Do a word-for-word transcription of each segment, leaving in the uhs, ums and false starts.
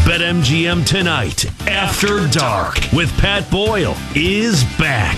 BetMGM Tonight After Dark with Pat Boyle is back.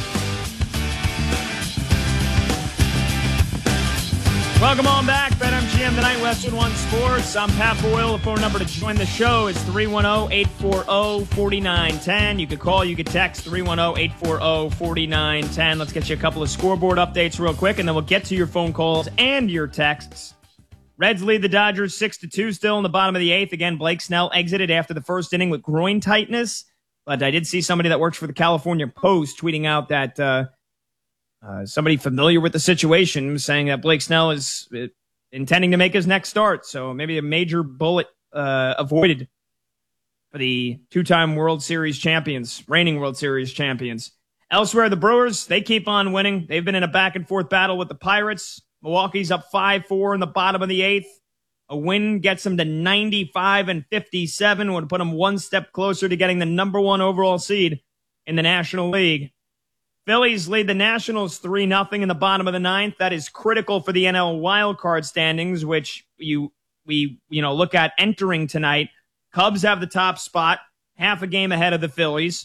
Welcome on back. BetMGM Tonight, Westwood One Sports. I'm Pat Boyle. The phone number to join the show is three one zero, eight four zero, four nine one zero. You could call, you could text three one zero, eight four zero, four nine one zero. Let's get you a couple of scoreboard updates real quick, and then we'll get to your phone calls and your texts. Reds lead the Dodgers six to two still in the bottom of the eighth. Again, Blake Snell exited after the first inning with groin tightness. But I did see somebody that works for the California Post tweeting out that uh, uh, somebody familiar with the situation was saying that Blake Snell is uh, intending to make his next start. So maybe a major bullet uh, avoided for the two-time World Series champions, reigning World Series champions. Elsewhere, the Brewers, they keep on winning. They've been in a back-and-forth battle with the Pirates. Milwaukee's up five four in the bottom of the eighth. A win gets them to ninety-five and fifty-seven, would put them one step closer to getting the number one overall seed in the National League. Phillies lead the Nationals three nothing in the bottom of the ninth. That is critical for the N L wildcard standings, which you we you know look at entering tonight. Cubs have the top spot, half a game ahead of the Phillies.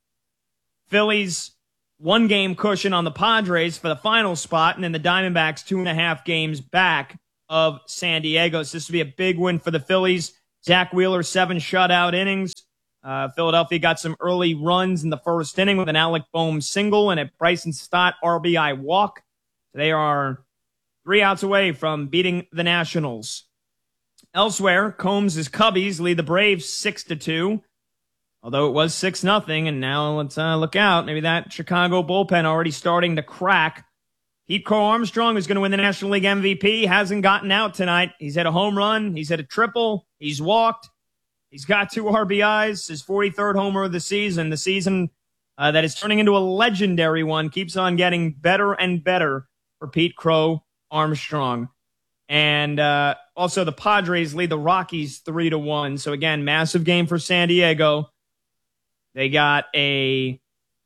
Phillies one game cushion on the Padres for the final spot, and then the Diamondbacks two and a half games back of San Diego. So this would be a big win for the Phillies. Zach Wheeler, seven shutout innings. Uh, Philadelphia got some early runs in the first inning with an Alec Boehm single and a Bryson Stott R B I walk. They are three outs away from beating the Nationals. Elsewhere, Combs' Cubbies lead the Braves six to two. Although it was six nothing, and now let's uh, look out. Maybe that Chicago bullpen already starting to crack. Pete Crow Armstrong is going to win the National League M V P. Hasn't gotten out tonight. He's hit a home run. He's hit a triple. He's walked. He's got two R B Is. His forty-third homer of the season. The season uh, that is turning into a legendary one keeps on getting better and better for Pete Crow Armstrong. And uh, also the Padres lead the Rockies three to one. So again, massive game for San Diego. They got a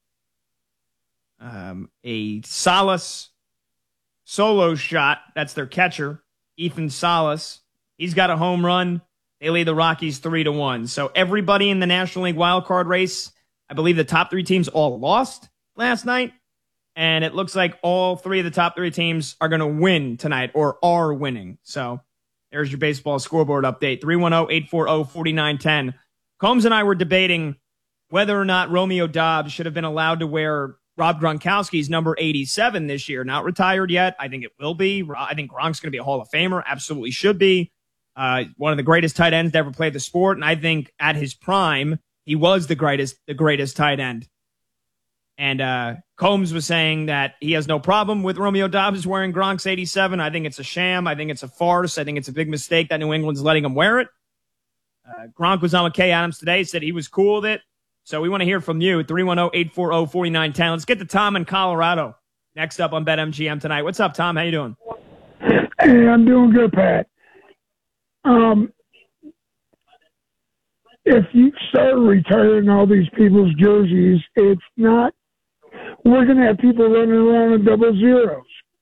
um, a Salas solo shot. That's their catcher, Ethan Salas. He's got a home run. They lead the Rockies three to one. So everybody in the National League wildcard race, I believe the top three teams all lost last night. And it looks like all three of the top three teams are going to win tonight or are winning. So there's your baseball scoreboard update. three one zero, eight four zero, four nine one zero. Combs and I were debating whether or not Romeo Dobbs should have been allowed to wear Rob Gronkowski's number eighty-seven this year. Not retired yet. I think it will be. I think Gronk's going to be a Hall of Famer. Absolutely should be. Uh, one of the greatest tight ends to ever play the sport. And I think at his prime, he was the greatest, the greatest tight end. And uh, Combs was saying that he has no problem with Romeo Dobbs wearing Gronk's eighty-seven. I think it's a sham. I think it's a farce. I think it's a big mistake that New England's letting him wear it. Uh, Gronk was on with Kay Adams today, said he was cool with it. So we want to hear from you, three one zero, eight four zero, four nine one zero. Let's get to Tom in Colorado next up on BetMGM tonight. What's up, Tom? How you doing? Hey, I'm doing good, Pat. Um, if you start retiring all these people's jerseys, it's not – we're going to have people running around in double zeros.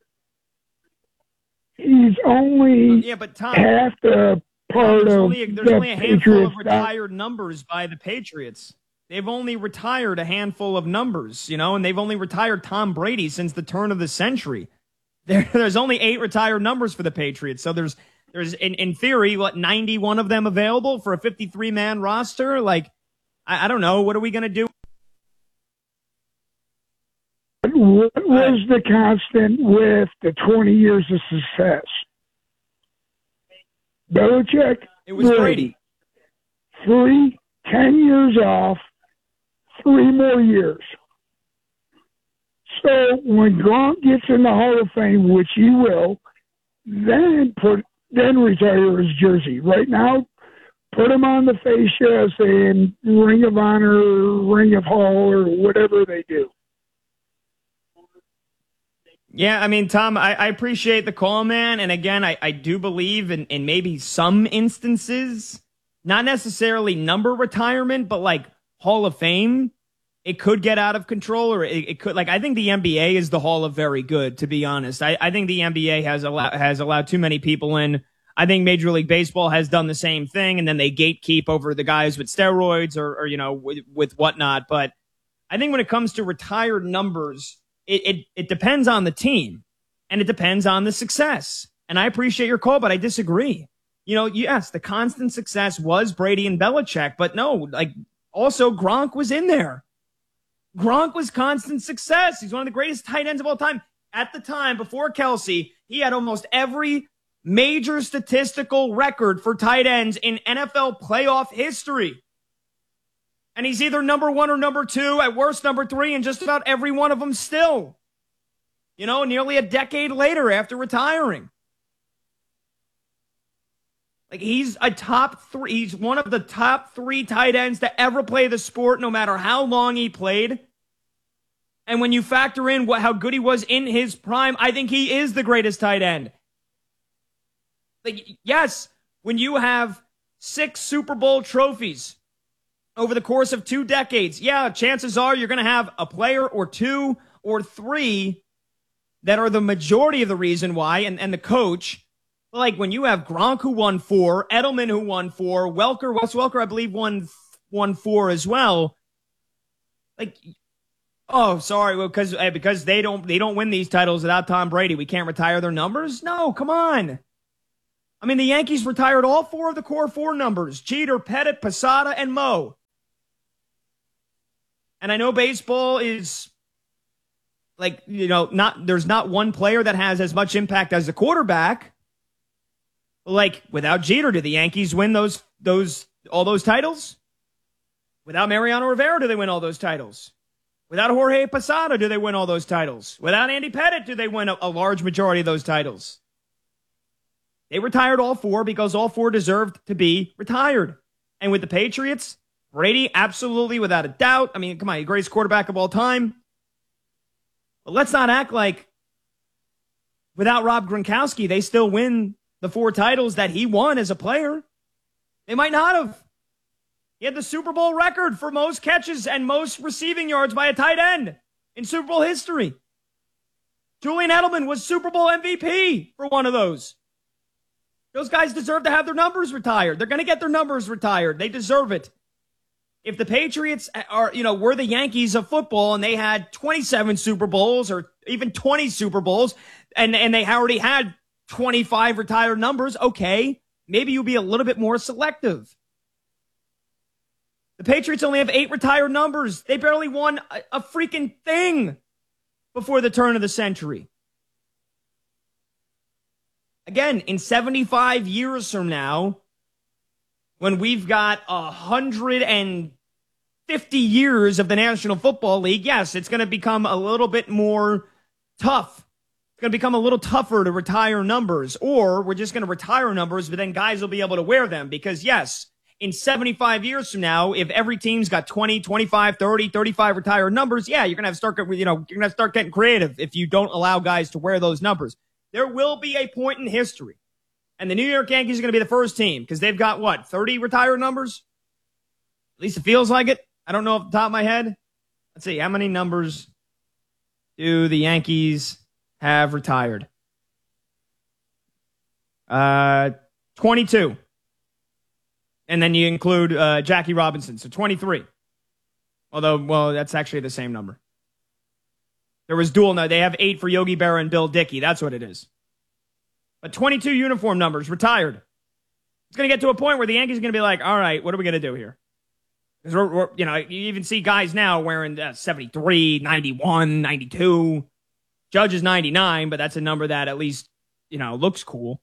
He's only yeah, but Tom, half the part there's of only a, There's the only a handful Patriots of retired numbers by the Patriots. They've only retired a handful of numbers, you know, and they've only retired Tom Brady since the turn of the century. There, there's only eight retired numbers for the Patriots. So there's, there's in, in theory, what, ninety-one of them available for a fifty-three man roster? Like, I, I don't know. What are we going to do? What was the constant with the twenty years of success? Belichick, It was Brady. Three, ten years off, three more years. So when Gronk gets in the Hall of Fame, which he will, then put then retire his jersey. Right now, put him on the fascia saying Ring of Honor, Ring of Hall, or whatever they do. Yeah, I mean, Tom, I, I appreciate the call, man. And again, I, I do believe in, in maybe some instances, not necessarily number retirement, but like Hall of Fame, it could get out of control, or it, it could, like, I think the N B A is the Hall of Very Good, to be honest. I, I think the N B A has allowed, has allowed too many people in. I think Major League Baseball has done the same thing, and then they gatekeep over the guys with steroids or, or you know, with, with whatnot. But I think when it comes to retired numbers, it, it, it depends on the team, and it depends on the success. And I appreciate your call, but I disagree. You know, yes, the constant success was Brady and Belichick, but no, like, also Gronk was in there. Gronk was constant success. He's one of the greatest tight ends of all time. At the time, before Kelsey, he had almost every major statistical record for tight ends in N F L playoff history. And he's either number one or number two, at worst number three, in just about every one of them still. You know, nearly a decade later after retiring. Like, he's a top three. He's one of the top three tight ends to ever play the sport, no matter how long he played. And when you factor in what how good he was in his prime, I think he is the greatest tight end. Like, yes, when you have six Super Bowl trophies over the course of two decades, yeah, chances are you're going to have a player or two or three that are the majority of the reason why, and, and the coach. Like, when you have Gronk, who won four, Edelman, who won four, Welker, Wes Welker, I believe, won, won four as well. Like, oh, sorry, well, because because they don't they don't win these titles without Tom Brady, we can't retire their numbers? No, come on. I mean, the Yankees retired all four of the core four numbers: Jeter, Pettit, Posada, and Mo. And I know baseball is, like, you know, not there's not one player that has as much impact as the quarterback. Like, without Jeter, do the Yankees win those those all those titles? Without Mariano Rivera, do they win all those titles? Without Jorge Posada, do they win all those titles? Without Andy Pettitte, do they win a, a large majority of those titles? They retired all four because all four deserved to be retired. And with the Patriots, Brady, absolutely, without a doubt. I mean, come on, the greatest quarterback of all time. But let's not act like without Rob Gronkowski, they still win the four titles that he won as a player. They might not have. He had the Super Bowl record for most catches and most receiving yards by a tight end in Super Bowl history. Julian Edelman was Super Bowl M V P for one of those. Those guys deserve to have their numbers retired. They're going to get their numbers retired. They deserve it. If the Patriots are, you know, were the Yankees of football and they had twenty-seven Super Bowls or even twenty Super Bowls, and, and they already had twenty-five retired numbers, okay, maybe you'll be a little bit more selective. The Patriots only have eight retired numbers. They barely won a, a freaking thing before the turn of the century. Again, in seventy-five years from now, when we've got one hundred fifty years of the National Football League, yes, it's going to become a little bit more tough. It's going to become a little tougher to retire numbers, or we're just going to retire numbers, but then guys will be able to wear them. Because, yes, in seventy-five years from now, if every team's got twenty, twenty-five, thirty, thirty-five retired numbers, yeah, you're going to have to start, you know, you're going to start getting creative if you don't allow guys to wear those numbers. There will be a point in history, and the New York Yankees are going to be the first team because they've got, what, thirty retired numbers? At least it feels like it. I don't know off the top of my head. Let's see, how many numbers do the Yankees have retired? Uh, twenty-two. And then you include uh, Jackie Robinson, so twenty-three. Although, well, that's actually the same number. There was dual, no, they have eight for Yogi Berra and Bill Dickey. That's what it is. But twenty-two uniform numbers retired. It's going to get to a point where the Yankees are going to be like, all right, what are we going to do here? Because we're, we're, you know, you even see guys now wearing uh, seventy-three, ninety-one, ninety-two. Judge is ninety-nine, but that's a number that at least, you know, looks cool.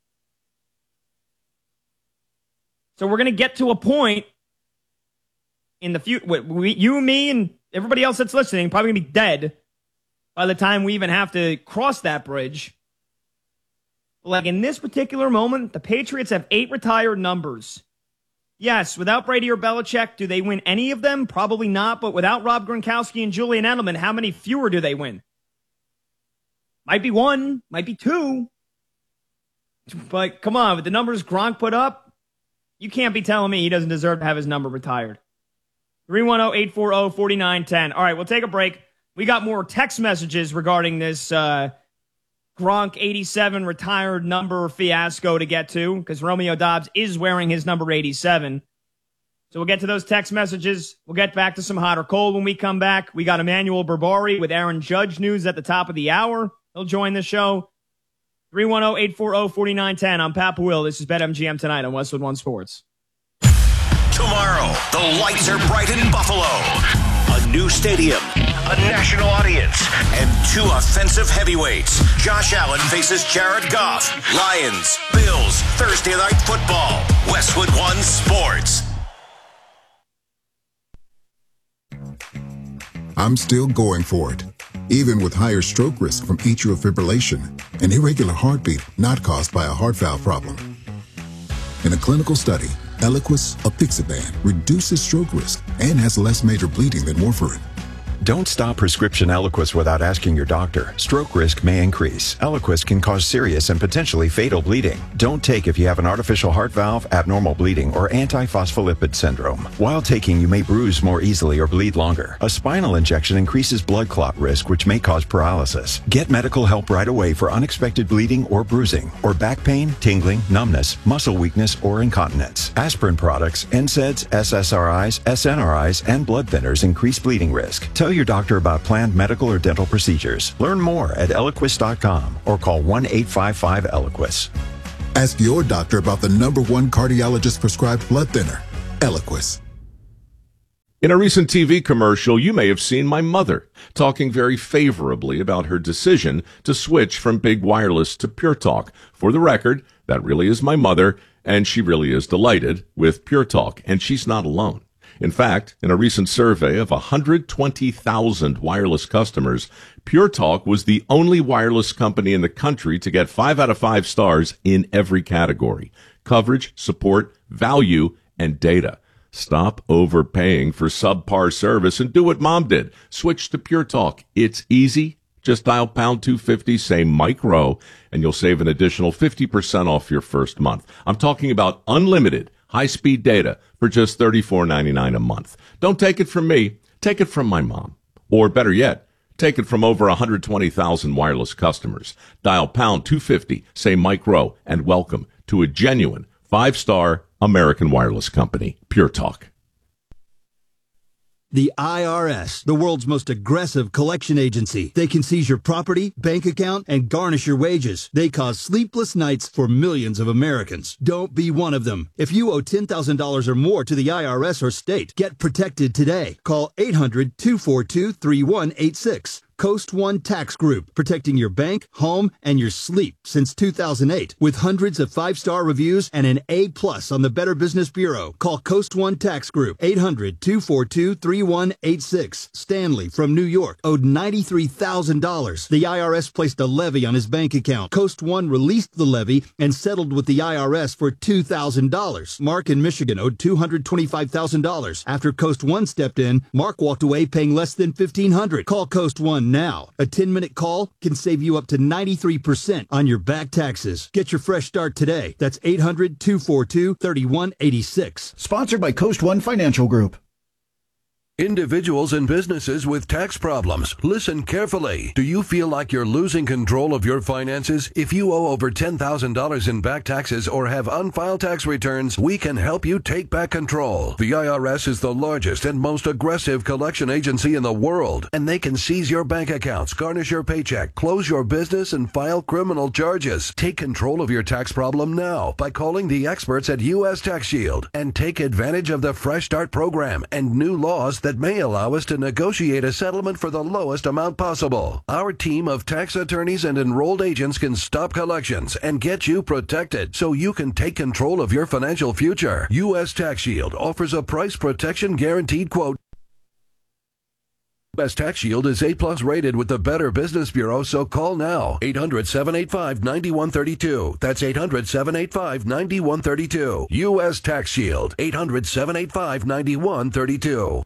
So we're going to get to a point in the future, we, you and me and everybody else that's listening, probably going to be dead by the time we even have to cross that bridge. Like in this particular moment, the Patriots have eight retired numbers. Yes, without Brady or Belichick, do they win any of them? Probably not, but without Rob Gronkowski and Julian Edelman, how many fewer do they win? Might be one, might be two. But come on, with the numbers Gronk put up, you can't be telling me he doesn't deserve to have his number retired. three one zero, eight four zero, four nine one zero. All right, we'll take a break. We got more text messages regarding this uh, Gronk eighty-seven retired number fiasco to get to because Romeo Doubs is wearing his number eighty-seven. So we'll get to those text messages. We'll get back to some hot or cold when we come back. We got Emmanuel Berbari with Aaron Judge news at the top of the hour. He'll join the show. three one zero, eight four zero, four nine one zero. I'm Pat Will. This is BetMGM Tonight on Westwood One Sports. Tomorrow, the lights are bright in Buffalo. A new stadium, a national audience, and two offensive heavyweights. Josh Allen faces Jared Goff. Lions, Bills, Thursday Night Football. Westwood One Sports. I'm still going for it, even with higher stroke risk from atrial fibrillation, an irregular heartbeat not caused by a heart valve problem. In a clinical study, Eliquis, apixaban, reduces stroke risk and has less major bleeding than warfarin. Don't stop prescription Eliquis without asking your doctor. Stroke risk may increase. Eliquis can cause serious and potentially fatal bleeding. Don't take if you have an artificial heart valve, abnormal bleeding, or antiphospholipid syndrome. While taking, you may bruise more easily or bleed longer. A spinal injection increases blood clot risk, which may cause paralysis. Get medical help right away for unexpected bleeding or bruising, or back pain, tingling, numbness, muscle weakness, or incontinence. Aspirin products, N SAIDs, S S R Is, S N R Is, and blood thinners increase bleeding risk. Tell your doctor about planned medical or dental procedures. Learn more at Eliquis dot com or call one eight five five Eliquis. Ask your doctor about the number one cardiologist prescribed blood thinner, Eliquis. In a recent T V commercial, you may have seen my mother talking very favorably about her decision to switch from big wireless to Pure Talk. For the record, that really is my mother, and she really is delighted with Pure Talk, and she's not alone. In fact, in a recent survey of one hundred twenty thousand wireless customers, Pure Talk was the only wireless company in the country to get five out of five stars in every category: coverage, support, value, and data. Stop overpaying for subpar service and do what Mom did. Switch to Pure Talk. It's easy. Just dial pound two fifty, say Mike Rowe, and you'll save an additional fifty percent off your first month. I'm talking about unlimited high-speed data for just thirty-four ninety-nine a month. Don't take it from me. Take it from my mom. Or better yet, take it from over one hundred twenty thousand wireless customers. Dial pound two fifty, say Mike Rowe, and welcome to a genuine five-star American wireless company, Pure Talk. The I R S, the world's most aggressive collection agency. They can seize your property, bank account, and garnish your wages. They cause sleepless nights for millions of Americans. Don't be one of them. If you owe ten thousand dollars or more to the I R S or state, get protected today. Call eight hundred, two four two, three one eight six. Coast One Tax Group, protecting your bank, home, and your sleep since two thousand eight. With hundreds of five-star reviews and an A plus on the Better Business Bureau. Call Coast One Tax Group, eight hundred, two four two, three one eight six. Stanley from New York owed ninety-three thousand dollars. The I R S placed a levy on his bank account. Coast One released the levy and settled with the I R S for two thousand dollars. Mark in Michigan owed two hundred twenty-five thousand dollars. After Coast One stepped in, Mark walked away paying less than fifteen hundred dollars. Call Coast One now. A ten-minute call can save you up to ninety-three percent on your back taxes. Get your fresh start today. That's eight hundred, two four two, three one eight six. Sponsored by Coast One Financial Group. Individuals and businesses with tax problems, listen carefully. Do you feel like you're losing control of your finances? If you owe over ten thousand dollars in back taxes or have unfiled tax returns, we can help you take back control. The I R S is the largest and most aggressive collection agency in the world, and they can seize your bank accounts, garnish your paycheck, close your business, and file criminal charges. Take control of your tax problem now by calling the experts at U S Tax Shield and take advantage of the Fresh Start program and new laws that may allow us to negotiate a settlement for the lowest amount possible. Our team of tax attorneys and enrolled agents can stop collections and get you protected so you can take control of your financial future. U S Tax Shield offers a price protection guaranteed quote. U S Tax Shield is A plus rated with the Better Business Bureau, so call now. eight hundred, seven eight five, nine one three two. That's eight hundred, seven eight five, nine one three two. U S Tax Shield. eight hundred, seven eight five, nine one three two.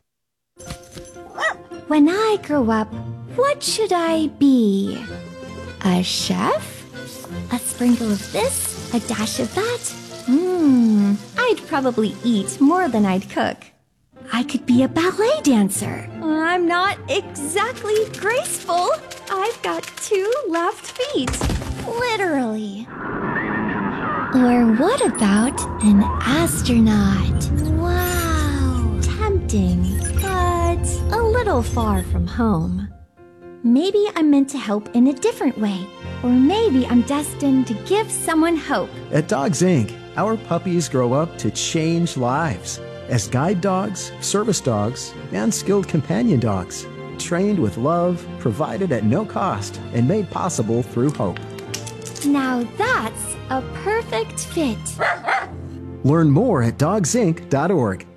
When I grow up, what should I be? A chef? A sprinkle of this? A dash of that? Hmm, I'd probably eat more than I'd cook. I could be a ballet dancer. I'm not exactly graceful. I've got two left feet. Literally. Or what about an astronaut? Wow. Tempting, but a little far from home. Maybe I'm meant to help in a different way. Or maybe I'm destined to give someone hope. At Dogs Incorporated, our puppies grow up to change lives as guide dogs, service dogs, and skilled companion dogs, trained with love, provided at no cost, and made possible through hope. Now that's a perfect fit. Learn more at dogs inc dot org.